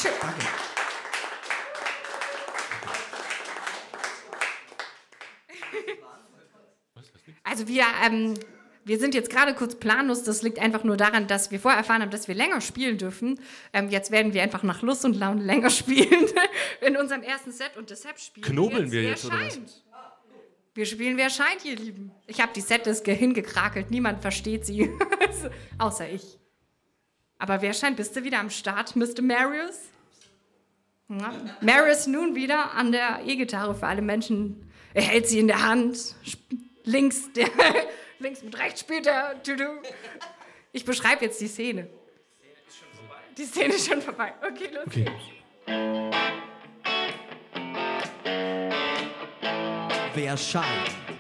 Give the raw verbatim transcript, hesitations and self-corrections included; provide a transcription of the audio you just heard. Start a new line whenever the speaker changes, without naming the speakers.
Dankeschön. Danke. Also wir, ähm, wir sind jetzt gerade kurz planlos. Das liegt einfach nur daran, dass wir vorher erfahren haben, dass wir länger spielen dürfen. Ähm, jetzt werden wir einfach nach Lust und Laune länger spielen in unserem ersten Set. Und deshalb spielen
Knobeln
wir
wir
jetzt,
jetzt,
wer
oder was?
scheint. Wir spielen Wer scheint, ihr Lieben. Ich habe die Setliste hingekrakelt. Niemand versteht sie. Außer ich. Aber wer scheint? Bist du wieder am Start, Mister Marius? Ja. Marius nun wieder an der E-Gitarre für alle Menschen. Er hält sie in der Hand. Sp- links, der, links mit rechts spielt er. Tudu. Ich beschreibe jetzt die Szene. Die Szene ist schon vorbei. Okay, los
Okay.
geht's.
Wer scheint?